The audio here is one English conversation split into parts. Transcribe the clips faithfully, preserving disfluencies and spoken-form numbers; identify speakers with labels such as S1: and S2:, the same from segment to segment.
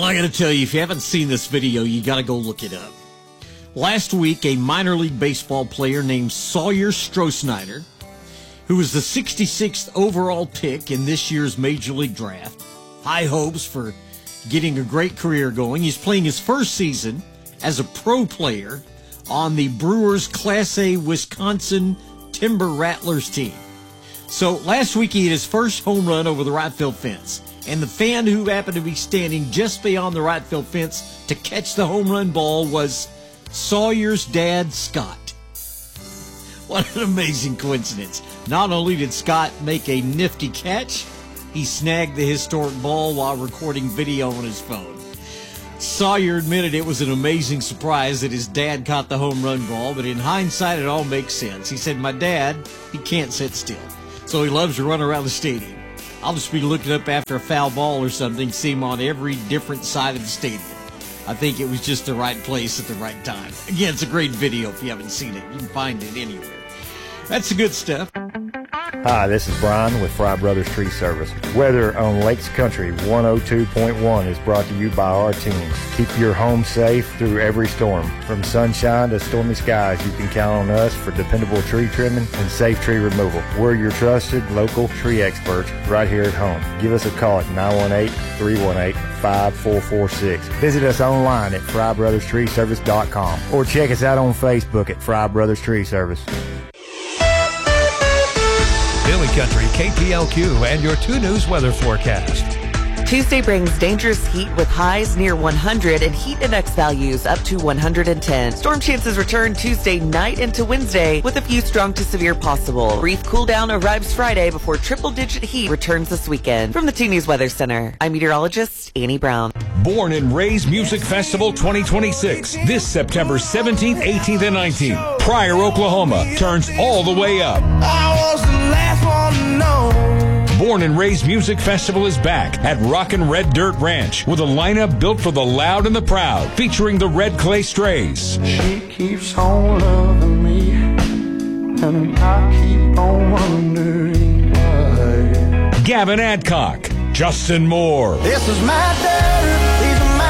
S1: I got to tell you, if you haven't seen this video, you got to go look it up. Last week, a minor league baseball player named Sawyer Strosnider, who was the sixty-sixth overall pick in this year's Major League Draft, high hopes for getting a great career going. He's playing his first season as a pro player on the Brewers Class A Wisconsin Timber Rattlers team. So last week he hit his first home run over the right field fence, and the fan who happened to be standing just beyond the right field fence to catch the home run ball was Sawyer's dad, Scott. What an amazing coincidence. Not only did Scott make a nifty catch, he snagged the historic ball while recording video on his phone. Sawyer admitted it was an amazing surprise that his dad caught the home run ball, but in hindsight it all makes sense. He said, my dad, he can't sit still, so he loves to run around the stadium. I'll just be looking up after a foul ball or something, see him on every different side of the stadium. I think it was just the right place at the right time. Again, it's a great video if you haven't seen it. You can find it anywhere. That's the good stuff.
S2: Hi, this is Brian with Fry Brothers Tree Service. Weather on Lakes Country one oh two point one is brought to you by our team. Keep your home safe through every storm. From sunshine to stormy skies, you can count on us for dependable tree trimming and safe tree removal. We're your trusted local tree experts right here at home. Give us a call at nine one eight, three one eight, five four four six. Visit us online at fry brothers tree service dot com or check us out on Facebook at Fry Brothers Tree Service.
S3: Billy Country, K P L Q, and your two News weather forecast.
S4: Tuesday brings dangerous heat with highs near one hundred and heat index values up to one hundred ten. Storm chances return Tuesday night into Wednesday with a few strong to severe possible. Brief cool down arrives Friday before triple-digit heat returns this weekend. From the two News Weather Center, I'm meteorologist Annie Brown.
S5: Born and Raised Music Festival twenty twenty-six, this September seventeenth, eighteenth, and nineteenth. Pryor, Oklahoma turns all the way up.
S6: I was the last one to know.
S5: Born and Raised Music Festival is back at Rockin' Red Dirt Ranch with a lineup built for the loud and the proud, featuring the Red Clay Strays.
S6: She keeps on loving me, and I keep on wondering why.
S5: Gavin Adcock, Justin Moore.
S6: This is my dirt, these are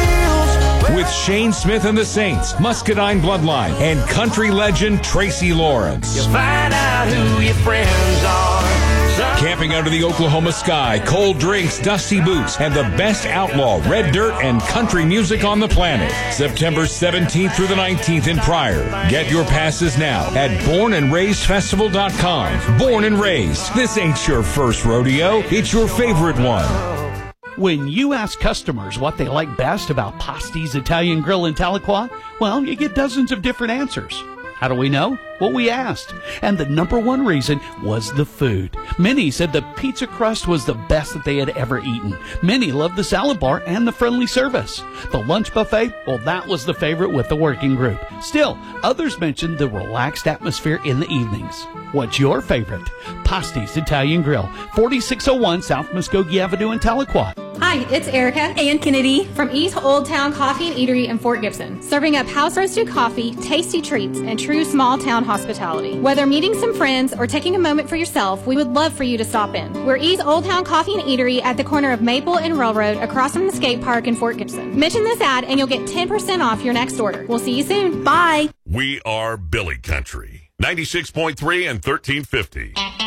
S6: my fields.
S5: With Shane Smith and the Saints, Muscadine Bloodline, and country legend Tracy Lawrence.
S6: You'll find out who your friends are.
S5: Camping under the Oklahoma sky, cold drinks, dusty boots, and the best outlaw, red dirt, and country music on the planet. September seventeenth through the nineteenth in Pryor. Get your passes now at born and raised festival dot com. Born and Raised. This ain't your first rodeo. It's your favorite one.
S7: When you ask customers what they like best about Pasti's Italian Grill in Tahlequah, well, you get dozens of different answers. How do we know? Well, we asked. And the number one reason was the food. Many said the pizza crust was the best that they had ever eaten. Many loved the salad bar and the friendly service. The lunch buffet, well, that was the favorite with the working group. Still, others mentioned the relaxed atmosphere in the evenings. What's your favorite? Pasti's Italian Grill, forty-six oh one South Muskogee Avenue in Tahlequah.
S8: Hi, it's Erica and Kennedy from East Old Town Coffee and Eatery in Fort Gibson, serving up house-roasted coffee, tasty treats, and true small-town hospitality. Whether meeting some friends or taking a moment for yourself, we would love for you to stop in. We're East Old Town Coffee and Eatery at the corner of Maple and Railroad across from the skate park in Fort Gibson. Mention this ad and you'll get ten percent off your next order. We'll see you soon. Bye.
S9: We are Billy Country, ninety-six point three and thirteen fifty.